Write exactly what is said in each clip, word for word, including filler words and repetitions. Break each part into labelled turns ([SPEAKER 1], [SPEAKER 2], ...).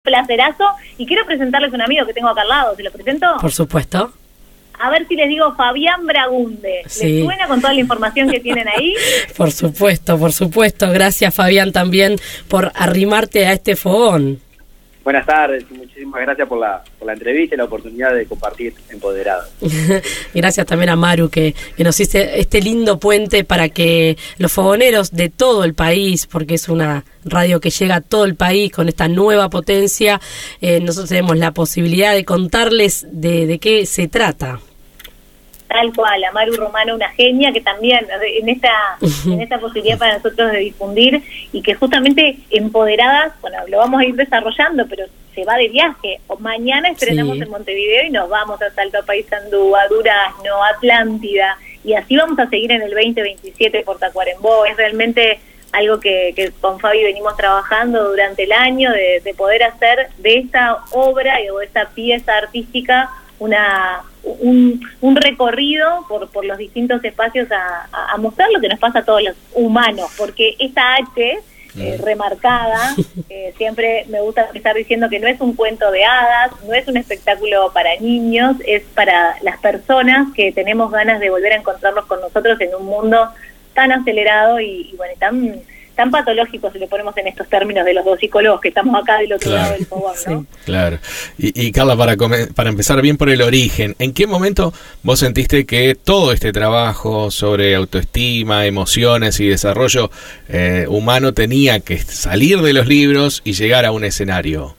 [SPEAKER 1] placerazo. Y quiero presentarles a un amigo que tengo acá al lado. ¿Se lo presento?
[SPEAKER 2] Por supuesto.
[SPEAKER 1] A ver si les digo Fabián Bragunde.
[SPEAKER 2] Sí.
[SPEAKER 1] ¿Les suena con toda la información que tienen ahí?
[SPEAKER 2] Por supuesto, por supuesto. Gracias, Fabián, también por arrimarte a este fogón.
[SPEAKER 3] Buenas tardes y muchísimas gracias por la por la entrevista y la oportunidad de compartir Empoderados.
[SPEAKER 2] Gracias también a Maru que, que nos hizo este lindo puente para que los fogoneros de todo el país, porque es una radio que llega a todo el país con esta nueva potencia, eh, nosotros tenemos la posibilidad de contarles de, de qué se trata.
[SPEAKER 1] Tal cual, a Maru Romano, una genia que también en esta en esta posibilidad para nosotros de difundir y que justamente Empoderadas, bueno, lo vamos a ir desarrollando, pero se va de viaje. O mañana estrenamos sí. en Montevideo y nos vamos a Salto, Paysandú, a Durazno, a Atlántida, y así vamos a seguir en el veinte veintisiete por Tacuarembó. Es realmente algo que, que con Fabi venimos trabajando durante el año, de, de poder hacer de esta obra o de esta pieza artística una un, un recorrido por, por los distintos espacios a, a, a mostrar lo que nos pasa a todos los humanos, porque esta H eh, remarcada, eh, siempre me gusta estar diciendo que no es un cuento de hadas, no es un espectáculo para niños, es para las personas que tenemos ganas de volver a encontrarnos con nosotros en un mundo tan acelerado y, y bueno, tan tan patológico si le ponemos en estos términos de los dos psicólogos que estamos acá del otro
[SPEAKER 4] claro,
[SPEAKER 1] lado del fogón, ¿no?
[SPEAKER 4] Sí, claro. Y, y Carla, para come- para empezar bien por el origen, ¿en qué momento vos sentiste que todo este trabajo sobre autoestima, emociones y desarrollo eh, humano tenía que salir de los libros y llegar a un escenario?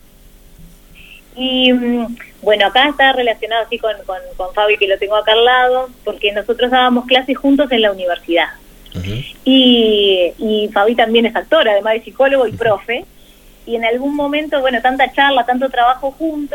[SPEAKER 1] Y bueno, acá está relacionado así con, con, con Fabi, que lo tengo acá al lado, porque nosotros dábamos clases juntos en la universidad. Uh-huh. Y, y Fabi también es actor, además de psicólogo y profe, y en algún momento, bueno, tanta charla, tanto trabajo juntos,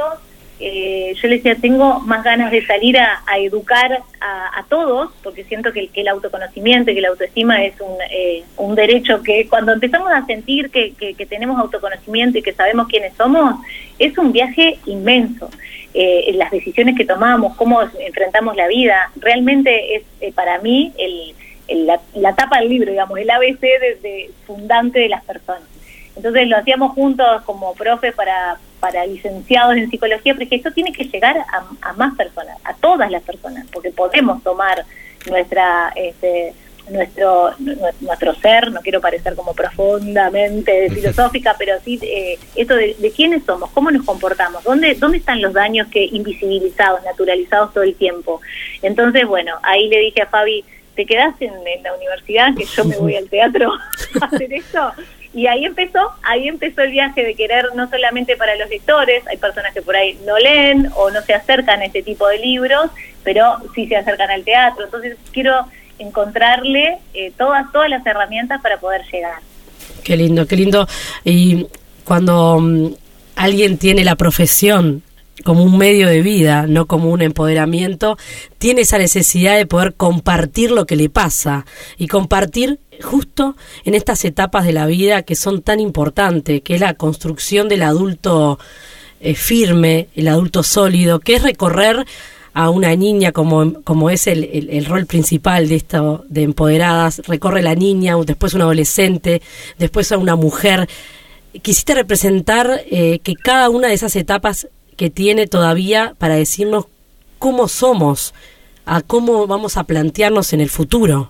[SPEAKER 1] eh, yo le decía, tengo más ganas de salir a, a educar a, a todos, porque siento que el, que el autoconocimiento y que la autoestima es un, eh, un derecho que cuando empezamos a sentir que, que, que tenemos autoconocimiento y que sabemos quiénes somos, es un viaje inmenso. Eh, las decisiones que tomamos, cómo enfrentamos la vida, realmente es eh, para mí el La, la tapa del libro, digamos, el A B C de, de fundante de las personas. Entonces lo hacíamos juntos como profe para, para licenciados en psicología, porque esto tiene que llegar a, a más personas, a todas las personas, porque podemos tomar nuestra este nuestro nuestro ser, no quiero parecer como profundamente filosófica, pero sí eh, esto de, de quiénes somos, cómo nos comportamos, dónde dónde están los daños que invisibilizados, naturalizados todo el tiempo. Entonces, bueno, ahí le dije a Fabi, te quedás en, en la universidad, que yo me voy al teatro a hacer esto. Y ahí empezó, ahí empezó el viaje de querer no solamente para los lectores, hay personas que por ahí no leen o no se acercan a este tipo de libros, pero sí se acercan al teatro. Entonces quiero encontrarle eh, todas, todas las herramientas para poder llegar.
[SPEAKER 2] Qué lindo, qué lindo. Y cuando um, alguien tiene la profesión como un medio de vida, no como un empoderamiento, tiene esa necesidad de poder compartir lo que le pasa y compartir justo en estas etapas de la vida que son tan importantes, que es la construcción del adulto eh, firme, el adulto sólido, que es recorrer a una niña como como es el, el, el rol principal de esto de Empoderadas, recorre la niña, después un adolescente, después a una mujer. Quisiste representar eh, que cada una de esas etapas que tiene todavía para decirnos cómo somos, a cómo vamos a plantearnos en el futuro.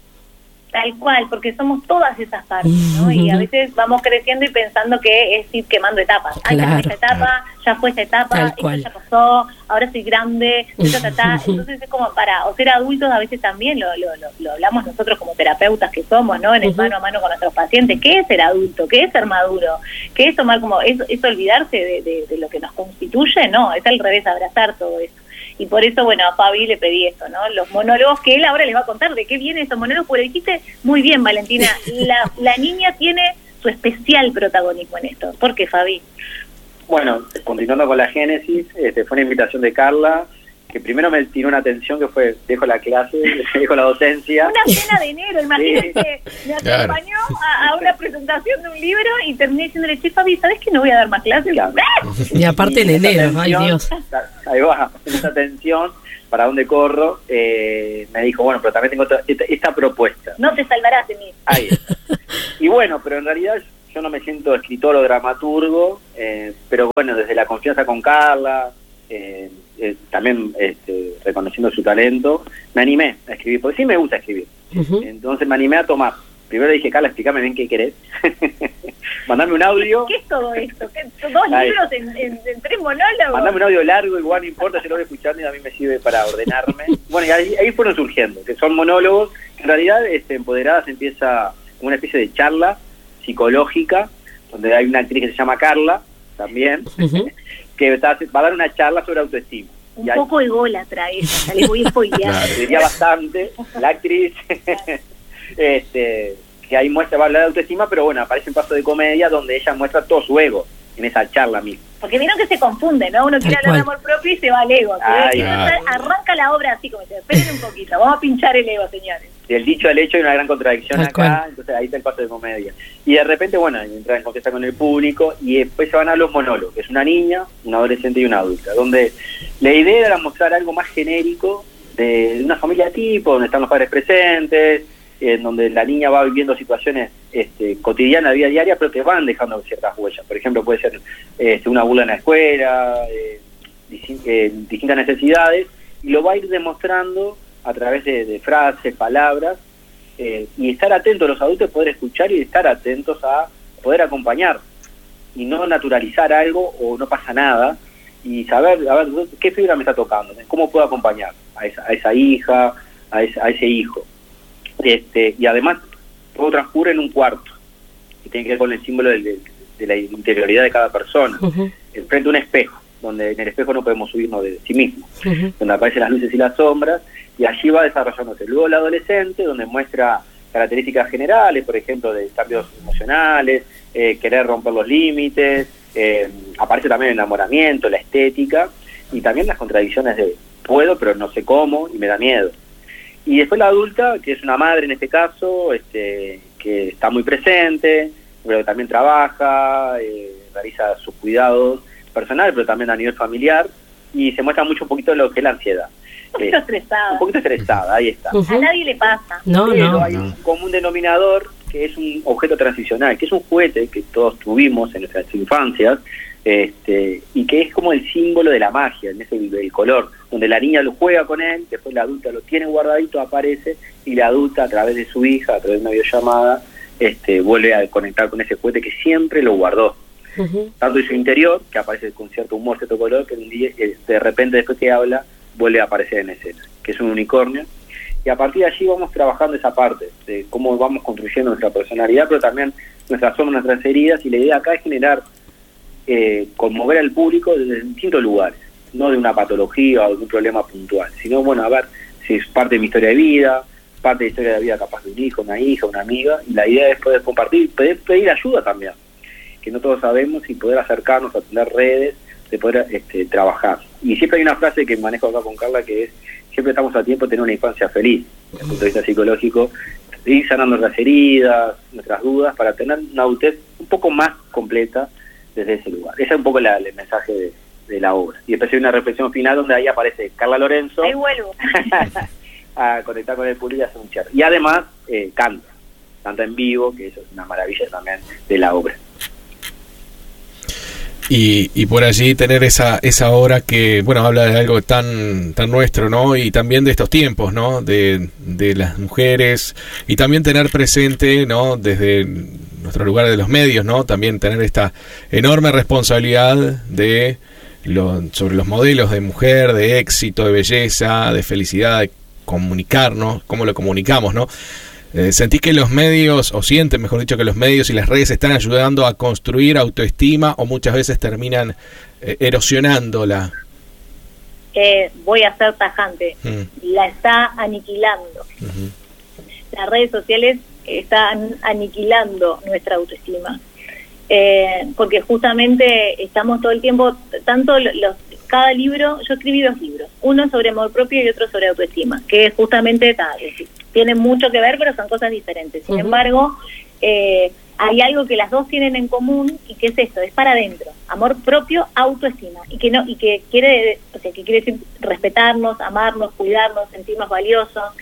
[SPEAKER 1] Tal cual, porque somos todas esas partes, ¿no? Y a veces vamos creciendo y pensando que es ir quemando etapas. Ay,
[SPEAKER 2] claro,
[SPEAKER 1] ya fue esta etapa,
[SPEAKER 2] claro.
[SPEAKER 1] ya fue esta etapa, esto ya pasó, ahora soy grande, ta, ta, ta. Entonces es como para, o ser adultos a veces también, lo, lo, lo, lo hablamos nosotros como terapeutas que somos, ¿no? En el uh-huh. mano a mano con nuestros pacientes. ¿Qué es ser adulto? ¿Qué es ser maduro? ¿Qué es tomar como, es, es olvidarse de, de, de lo que nos constituye? No, es al revés, abrazar todo eso. Y por eso, bueno, a Fabi le pedí esto, ¿no? Los monólogos que él ahora les va a contar de qué vienen esos monólogos, porque dijiste muy bien, Valentina, la, la niña tiene su especial protagonismo en esto. ¿Por qué, Fabi?
[SPEAKER 3] Bueno, continuando con la génesis, este, fue una invitación de Carla, que primero me tiró una atención que fue, dejo la clase, dejo la docencia.
[SPEAKER 1] Una cena de enero, imagínate, sí. Me acompañó claro. a, a una presentación de un libro y terminé diciéndole, che, Fabi, ¿sabes que no voy a dar más clases?
[SPEAKER 3] Claro.
[SPEAKER 2] Y aparte en enero, ay Dios.
[SPEAKER 3] Ahí va, en esa tensión, para dónde corro, eh, me dijo, bueno, pero también tengo esta, esta propuesta.
[SPEAKER 1] No te salvarás de mí.
[SPEAKER 3] Ahí está. Y bueno, pero en realidad yo no me siento escritor o dramaturgo, eh, pero bueno, desde la confianza con Carla, eh, eh, también este, reconociendo su talento, me animé a escribir, porque sí me gusta escribir. Uh-huh. Entonces me animé a tomar. Primero le dije, Carla, explícame bien qué querés. Mandame un audio.
[SPEAKER 1] ¿Qué es todo esto? ¿Qué, ¿Dos Ahí. libros en, en, en tres monólogos?
[SPEAKER 3] Mandame un audio largo, igual no importa, yo lo voy escuchando y a mí me sirve para ordenarme. Bueno, y ahí, ahí fueron surgiendo, que son monólogos. En realidad, este, Empoderadas empieza como una especie de charla psicológica, donde hay una actriz que se llama Carla, también, uh-huh. que va a dar una charla sobre autoestima.
[SPEAKER 1] Un y poco hay... ególatra esa, les voy a spoilear.
[SPEAKER 3] Claro, diría bastante, la actriz... este que ahí muestra, va a hablar de autoestima, pero bueno, aparece un paso de comedia donde ella muestra todo su ego en esa charla misma.
[SPEAKER 1] Porque vieron que se confunde, ¿no? Uno quiere hablar de amor propio y se va al ego. Ay, entonces, arranca la obra así como dice, esperen un poquito, vamos a pinchar el ego, señores.
[SPEAKER 3] Del dicho al hecho hay una gran contradicción Tal acá, cual. Entonces ahí está el paso de comedia. Y de repente, bueno, entra en confianza con el público y después se van a los monólogos, que es una niña, una adolescente y una adulta, donde la idea era mostrar algo más genérico de una familia tipo, donde están los padres presentes, en donde la niña va viviendo situaciones este, cotidianas de vida diaria, pero que van dejando ciertas huellas. Por ejemplo, puede ser este, una burla en la escuela, eh, distin- eh, distintas necesidades, y lo va a ir demostrando a través de, de frases, palabras, eh, y estar atentos los adultos, poder escuchar y estar atentos a poder acompañar, y no naturalizar algo o no pasa nada, y saber, a ver, qué fibra me está tocando, cómo puedo acompañar a esa, a esa hija, a ese, a ese hijo. Este, y además todo transcurre en un cuarto que tiene que ver con el símbolo de, de, de la interioridad de cada persona, uh-huh. frente a un espejo, donde en el espejo no podemos subirnos de sí mismos, uh-huh. donde aparecen las luces y las sombras, y allí va desarrollándose. Luego el adolescente, donde muestra características generales, por ejemplo, de cambios emocionales, eh, querer romper los límites, eh, aparece también el enamoramiento, la estética, y también las contradicciones de puedo pero no sé cómo y me da miedo. Y después la adulta, que es una madre en este caso, este, que está muy presente, pero que también trabaja, eh, realiza sus cuidados personales, pero también a nivel familiar, y se muestra mucho un poquito lo que es la ansiedad.
[SPEAKER 1] Un poquito eh, estresada.
[SPEAKER 3] Un poquito estresada, ahí está.
[SPEAKER 1] Uh-huh. A nadie le pasa.
[SPEAKER 2] No,
[SPEAKER 3] pero
[SPEAKER 2] no.
[SPEAKER 3] hay
[SPEAKER 2] no.
[SPEAKER 3] un común denominador, que es un objeto transicional, que es un juguete que todos tuvimos en nuestras infancias, este y que es como el símbolo de la magia, en ese el color, donde la niña lo juega con él, después la adulta lo tiene guardadito, aparece, y la adulta a través de su hija, a través de una videollamada, este vuelve a conectar con ese juguete que siempre lo guardó. Uh-huh. Tanto en su interior, que aparece con cierto humor, cierto color, que un día, de repente después que habla, vuelve a aparecer en escena, que es un unicornio, y a partir de allí vamos trabajando esa parte, de cómo vamos construyendo nuestra personalidad, pero también nuestras zonas, nuestras heridas, y la idea acá es generar Eh, conmover al público desde distintos lugares, no de una patología o de un problema puntual, sino, bueno, a ver si es parte de mi historia de vida, parte de la historia de vida capaz de un hijo, una hija, una amiga, y la idea es poder compartir, poder pedir ayuda también, que no todos sabemos, y poder acercarnos a tener redes, de poder este, trabajar. Y siempre hay una frase que manejo acá con Carla, que es, siempre estamos a tiempo de tener una infancia feliz, desde el punto de vista psicológico, ir sanando nuestras heridas, nuestras dudas, para tener una adultez un poco más completa desde ese lugar. Ese es un poco la, el mensaje de, de la obra. Y después hay una reflexión final donde ahí aparece Carla Lorenzo.
[SPEAKER 1] Ahí vuelvo.
[SPEAKER 3] A conectar con el público y hacer un cierre. Y además eh, canta, canta en vivo, que eso es una maravilla también de la obra.
[SPEAKER 4] Y, y por allí tener esa esa obra que, bueno, habla de algo tan tan nuestro, ¿no? Y también de estos tiempos, ¿no? De, de las mujeres, y también tener presente, ¿no? Desde nuestro lugar de los medios, ¿no? También tener esta enorme responsabilidad de lo, sobre los modelos de mujer, de éxito, de belleza, de felicidad, de comunicarnos, cómo lo comunicamos, ¿no? Eh, ¿Sentís que los medios, o sienten, mejor dicho, que los medios y las redes están ayudando a construir autoestima, o muchas veces terminan eh, erosionándola?
[SPEAKER 1] Eh, voy a ser tajante. Mm. La está aniquilando. Uh-huh. Las redes sociales están aniquilando nuestra autoestima. Eh, porque justamente estamos todo el tiempo, tanto los cada libro, yo escribí dos libros, uno sobre amor propio y otro sobre autoestima, que justamente ta, tienen mucho que ver, pero son cosas diferentes. Sin uh-huh. embargo, eh, hay algo que las dos tienen en común, y que es esto, es para adentro, amor propio, autoestima, y que no, y que quiere, o sea, que quiere decir respetarnos, amarnos, cuidarnos, sentirnos valiosos,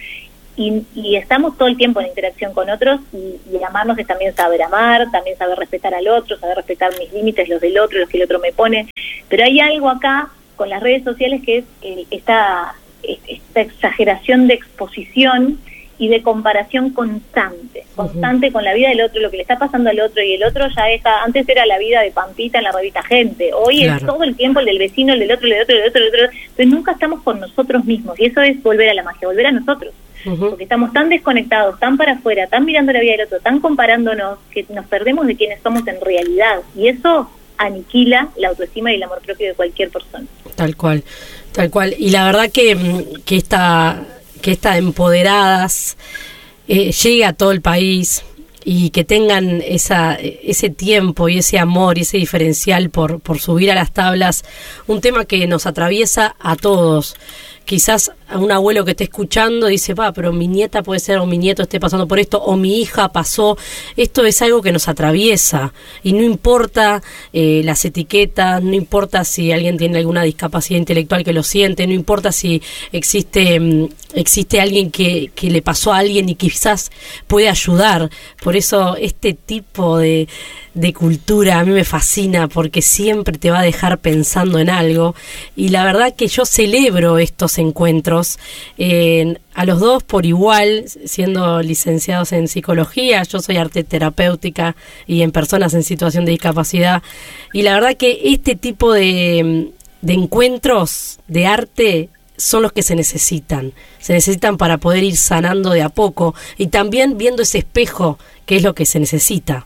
[SPEAKER 1] y, y estamos todo el tiempo en interacción con otros, y, y amarnos es también saber amar, también saber respetar al otro, saber respetar mis límites, los del otro, los que el otro me pone. Pero hay algo acá con las redes sociales que es el, esta, esta exageración de exposición y de comparación constante, constante uh-huh. con la vida del otro, lo que le está pasando al otro, y el otro ya es, antes era la vida de Pampita en la revista Gente, hoy claro. es todo el tiempo el del vecino, el del otro, el del otro, el del otro, el del otro, pero nunca estamos con nosotros mismos, y eso es volver a la magia, volver a nosotros, uh-huh. porque estamos tan desconectados, tan para afuera, tan mirando la vida del otro, tan comparándonos, que nos perdemos de quiénes somos en realidad, y eso aniquila la autoestima y el amor propio de cualquier persona.
[SPEAKER 2] Tal cual, tal cual, y la verdad que, que esta... que estas empoderadas eh, llegue a todo el país y que tengan esa ese tiempo y ese amor y ese diferencial por, por subir a las tablas, un tema que nos atraviesa a todos. Quizás a un abuelo que esté escuchando dice, va, pero mi nieta puede ser, o mi nieto esté pasando por esto, o mi hija pasó. Esto es algo que nos atraviesa, y no importa eh, las etiquetas, no importa si alguien tiene alguna discapacidad intelectual que lo siente, no importa si existe um, existe alguien que, que le pasó a alguien y quizás puede ayudar. Por eso este tipo de, de cultura a mí me fascina, porque siempre te va a dejar pensando en algo, y la verdad que yo celebro estos encuentros eh, a los dos por igual, siendo licenciados en psicología. Yo soy arte terapéutica y en personas en situación de discapacidad, y la verdad que este tipo de, de encuentros de arte son los que se necesitan, se necesitan para poder ir sanando de a poco, y también viendo ese espejo que es lo que se necesita.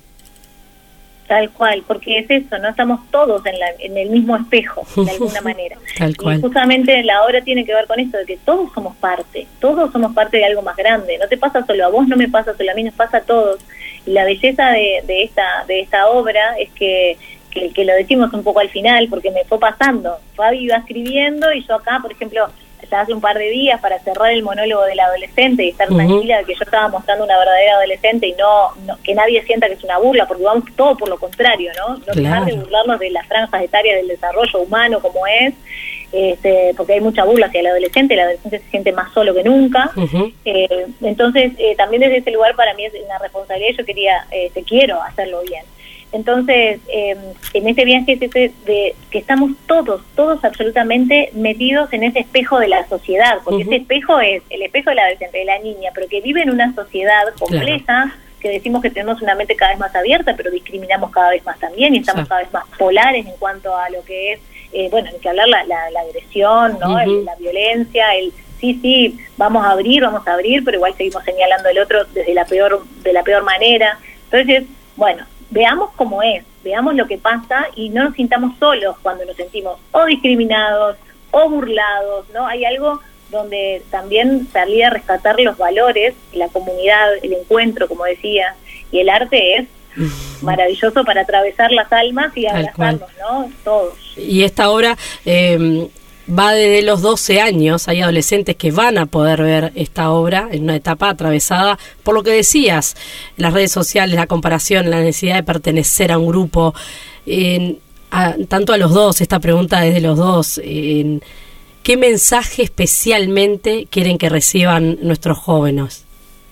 [SPEAKER 1] Tal cual, porque es eso, no estamos todos en, la, en el mismo espejo, de alguna manera.
[SPEAKER 2] Tal cual.
[SPEAKER 1] Y justamente la obra tiene que ver con esto, de que todos somos parte, todos somos parte de algo más grande. No te pasa solo a vos, no me pasa solo a mí, nos pasa a todos. Y la belleza de, de esta de esta obra es que, que, que lo decimos un poco al final, porque me fue pasando. Fabi iba escribiendo y yo acá, por ejemplo, ya hace un par de días, para cerrar el monólogo del adolescente y estar uh-huh. tranquila de que yo estaba mostrando una verdadera adolescente, y no, no que nadie sienta que es una burla, porque vamos todo por lo contrario, ¿no? No dejar de burlarnos de las franjas etarias del desarrollo humano como es, este, porque hay mucha burla hacia el adolescente, el adolescente se siente más solo que nunca. Uh-huh. eh, entonces eh, también desde ese lugar para mí es una responsabilidad, yo quería, eh, te quiero hacerlo bien. Entonces, eh, en este viaje es ese de que estamos todos, todos absolutamente metidos en ese espejo de la sociedad, porque uh-huh. ese espejo es el espejo del adolescente, de la niña, pero que vive en una sociedad compleja, claro. que decimos que tenemos una mente cada vez más abierta, pero discriminamos cada vez más también, y estamos sí. cada vez más polares en cuanto a lo que es, eh, bueno, hay que hablar la, la, la agresión, ¿no? Uh-huh. el, la violencia, el sí, sí, vamos a abrir, vamos a abrir, pero igual seguimos señalando al otro desde la peor, de la peor manera. Entonces, bueno, veamos cómo es, veamos lo que pasa y no nos sintamos solos cuando nos sentimos o discriminados o burlados, ¿no? Hay algo donde también salía a rescatar los valores, la comunidad, el encuentro, como decía, y el arte es maravilloso para atravesar las almas y abrazarnos, ¿no? Todos.
[SPEAKER 2] Y esta obra eh, va desde los doce años, hay adolescentes que van a poder ver esta obra en una etapa atravesada por lo que decías, las redes sociales, la comparación, la necesidad de pertenecer a un grupo, en, a, tanto a los dos, esta pregunta desde los dos, en, ¿qué mensaje especialmente quieren que reciban nuestros jóvenes?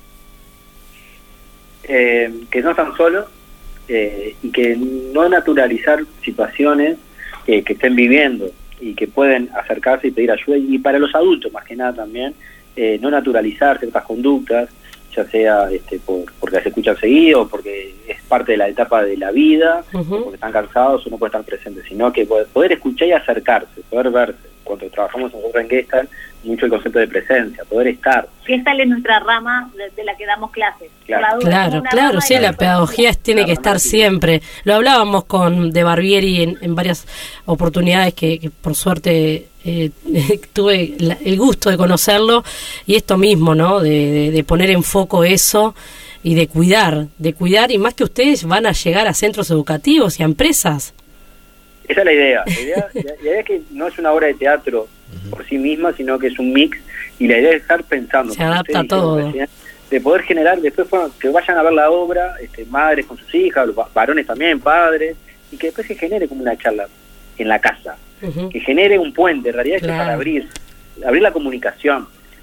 [SPEAKER 3] Eh, que no están solos eh, y que no naturalizar situaciones eh, que estén viviendo y que pueden acercarse y pedir ayuda, y para los adultos más que nada también, eh, no naturalizar ciertas conductas, ya sea este, por, porque se escuchan seguido, porque es parte de la etapa de la vida, uh-huh. porque están cansados o no pueden estar presentes, sino que poder escuchar y acercarse, poder verse. Cuando trabajamos nosotros en Gestalt, mucho el concepto de presencia, poder estar.
[SPEAKER 1] Gestalt es nuestra rama de, de la que damos clases.
[SPEAKER 2] Claro, claro, claro, sí, la pedagogía tiene claro, que estar siempre. Lo hablábamos con de Barbieri en, en varias oportunidades que, que por suerte eh, tuve la, el gusto de conocerlo, y esto mismo, ¿no? De, de, de poner en foco eso y de cuidar, de cuidar, y más que ustedes van a llegar a centros educativos y a empresas.
[SPEAKER 3] Esa es la idea. La idea, la, la idea es que no es una obra de teatro por sí misma, sino que es un mix, y la idea es estar pensando.
[SPEAKER 2] Se adapta a todo.
[SPEAKER 3] De poder generar, después que vayan a ver la obra, este, madres con sus hijas, varones también, padres, y que después se genere como una charla en la casa, uh-huh. que genere un puente, en realidad claro. es para abrir, abrir la comunicación.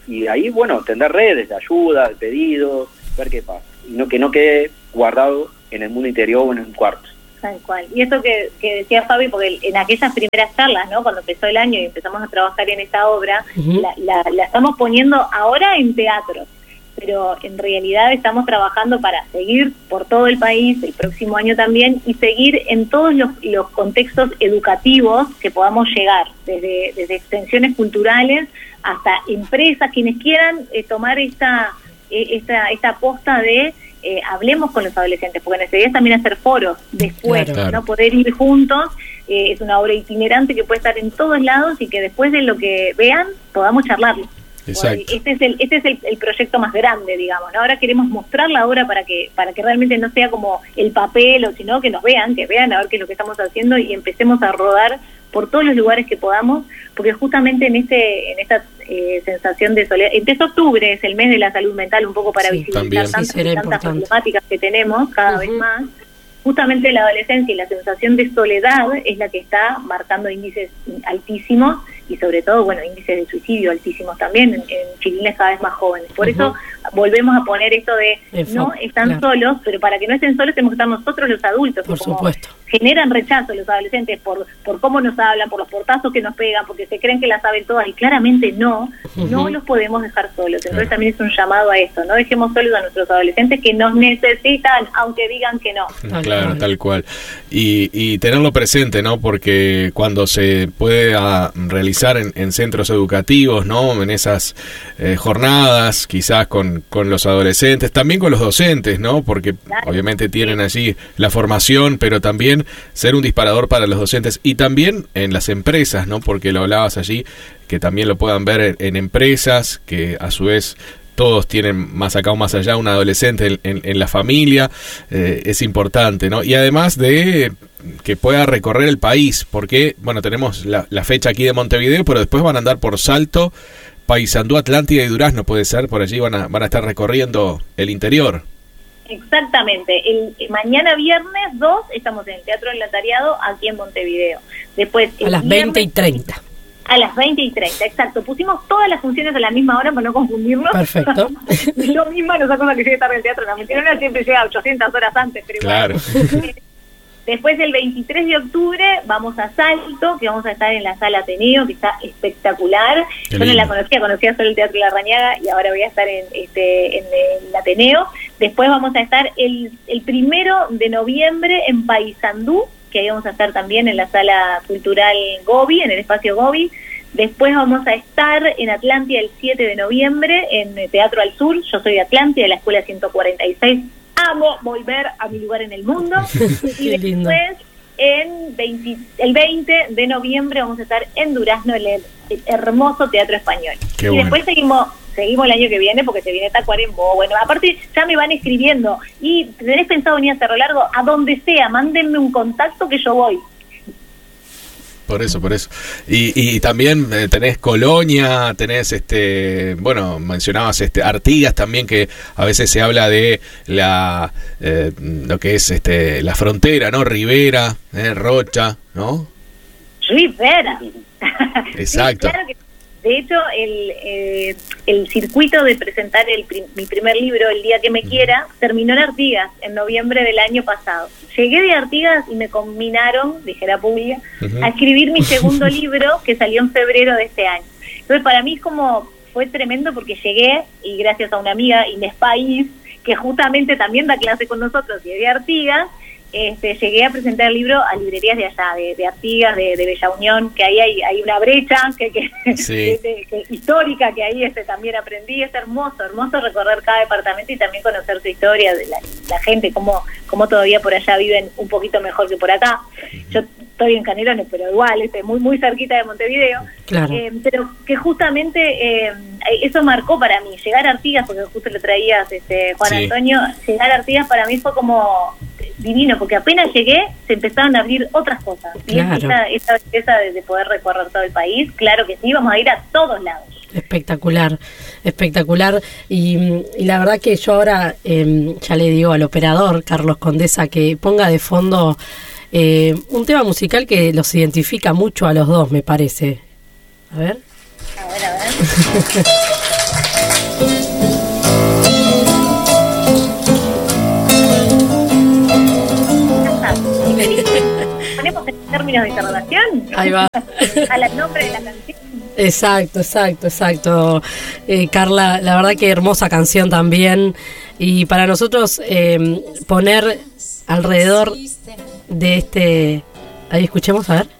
[SPEAKER 3] y ahí, bueno, tender redes de ayuda, de pedidos, ver qué pasa, y no que no quede guardado en el mundo interior o en un cuarto.
[SPEAKER 1] Tal cual. Y eso que, que decía Fabi, porque en aquellas primeras charlas, ¿no? Cuando empezó el año y empezamos a trabajar en esta obra, uh-huh. la, la, la estamos poniendo ahora en teatro, pero en realidad estamos trabajando para seguir por todo el país el próximo año también y seguir en todos los, los contextos educativos que podamos llegar, desde, desde extensiones culturales hasta empresas, quienes quieran eh, tomar esta, eh, esta, esta aposta de Eh, hablemos con los adolescentes, porque necesitamos también hacer foros después, claro. ¿no? Poder ir juntos, eh, es una obra itinerante que puede estar en todos lados y que después de lo que vean podamos charlarlo.
[SPEAKER 4] Exacto.
[SPEAKER 1] Este es el este es el, el proyecto más grande, digamos, ¿no? Ahora queremos mostrar la obra para que para que realmente no sea como el papel, o sino que nos vean, que vean a ver qué es lo que estamos haciendo y empecemos a rodar por todos los lugares que podamos, porque justamente en este en esta eh, sensación de soledad, empieza octubre, es el mes de la salud mental, un poco para sí, visibilizar tantas, sí, tantas problemáticas que tenemos cada uh-huh. vez más. Justamente la adolescencia y la sensación de soledad es la que está marcando índices altísimos y sobre todo, bueno, índices de suicidio altísimos también en, en chiquilines cada vez más jóvenes. Por uh-huh. eso volvemos a poner esto de Eso, no están claro. solos, pero para que no estén solos tenemos que estar nosotros los adultos.
[SPEAKER 2] Por supuesto.
[SPEAKER 1] Generan rechazo los adolescentes por por cómo nos hablan, por los portazos que nos pegan, porque se creen que las saben todas y claramente no, uh-huh. no los podemos dejar solos. Entonces uh-huh. también es un llamado a esto, no dejemos solos a nuestros adolescentes que nos necesitan, aunque digan que no.
[SPEAKER 4] Claro, tal cual. Y, y tenerlo presente, ¿no? Porque cuando se puede a, realizar en, en centros educativos, ¿no? En esas eh, jornadas, quizás con, con los adolescentes, también con los docentes, ¿no? Porque claro. obviamente tienen allí la formación, pero también ser un disparador para los docentes y también en las empresas, ¿no? Porque lo hablabas allí, que también lo puedan ver en, en empresas, que a su vez todos tienen más acá o más allá un adolescente en, en, en la familia, eh, es importante, ¿no? Y además de que pueda recorrer el país, porque, bueno, tenemos la, la fecha aquí de Montevideo, pero después van a andar por Salto, Paysandú, Atlántida y Durazno, puede ser, por allí van a, van a estar recorriendo el interior.
[SPEAKER 1] Exactamente, el, el mañana viernes dos estamos en el Teatro del Latariado aquí en Montevideo. Después
[SPEAKER 2] a las veinte y treinta.
[SPEAKER 1] A las veinte y treinta, exacto. Pusimos todas las funciones a la misma hora para no confundirnos.
[SPEAKER 2] Perfecto.
[SPEAKER 1] Yo misma no sé cómo que llegue tarde al teatro, la mentira no siempre llega ochocientas horas antes, pero
[SPEAKER 4] claro.
[SPEAKER 1] Igual. Después el veintitrés de octubre vamos a Salto, que vamos a estar en la Sala Ateneo, que está espectacular. Yo no la conocía, conocía solo el Teatro La Rañaga y ahora voy a estar en este en el Ateneo. Después vamos a estar el, el primero de noviembre en Paysandú, que ahí vamos a estar también en la Sala Cultural Gobi, en el espacio Gobi. Después vamos a estar en Atlántida el siete de noviembre en Teatro al Sur. Yo soy de Atlántida, de la Escuela ciento cuarenta y seis. Amo volver a mi lugar en el mundo. Y después, en veinte, el veinte de noviembre, vamos a estar en Durazno, en el, el hermoso Teatro Español.
[SPEAKER 4] Qué
[SPEAKER 1] y
[SPEAKER 4] bueno.
[SPEAKER 1] Después seguimos seguimos el año que viene, porque se viene Tacuarembó. Bueno, aparte ya me van escribiendo. Y tenés pensado venir a Cerro Largo, a donde sea, mándenme un contacto que yo voy.
[SPEAKER 4] Por eso, por eso. Y, y también eh, tenés Colonia, tenés, este, bueno, mencionabas este Artigas también, que a veces se habla de la, eh, lo que es este la frontera, ¿no? Rivera, eh, Rocha, ¿no?
[SPEAKER 1] Rivera.
[SPEAKER 4] Exacto.
[SPEAKER 1] Sí, claro que, de hecho, el, eh, el circuito de presentar el prim, mi primer libro, El día que me quiera, terminó en Artigas, en noviembre del año pasado. Llegué de Artigas y me combinaron, dije la pública, uh-huh. a escribir mi segundo libro, que salió en febrero de este año. Entonces, para mí como fue tremendo, porque llegué, y gracias a una amiga, Inés País, que justamente también da clase con nosotros, y es de Artigas, Este, llegué a presentar el libro a librerías de allá, de, de Artigas, de, de Bella Unión, que ahí hay, hay una brecha que, que,
[SPEAKER 4] sí.
[SPEAKER 1] de, de, que, histórica, que ahí este, también aprendí. Es hermoso, hermoso recorrer cada departamento y también conocer su historia, de la, la gente, cómo, cómo todavía por allá viven un poquito mejor que por acá. Yo estoy en Canelones, pero igual, este, muy muy cerquita de Montevideo.
[SPEAKER 2] Claro.
[SPEAKER 1] Eh, pero que justamente eh, eso marcó para mí, llegar a Artigas, porque justo le traías, este, Juan sí. Antonio, llegar a Artigas para mí fue como divino, porque apenas llegué se empezaron a abrir otras cosas.
[SPEAKER 2] Claro.
[SPEAKER 1] Y esa, esa belleza de, de poder recorrer todo el país, claro que sí, vamos a ir a todos lados.
[SPEAKER 2] Espectacular, espectacular. Y, y la verdad que yo ahora eh, ya le digo al operador, Carlos Condesa, que ponga de fondo eh, un tema musical que los identifica mucho a los dos, me parece. A ver.
[SPEAKER 1] A ver, a ver. Ponemos en términos de interrogación.
[SPEAKER 2] Ahí va.
[SPEAKER 1] Al nombre de la canción.
[SPEAKER 2] Exacto, exacto, exacto. Eh, Carla, la verdad que hermosa canción también. Y para nosotros eh, poner alrededor de este... Ahí escuchemos, a ver.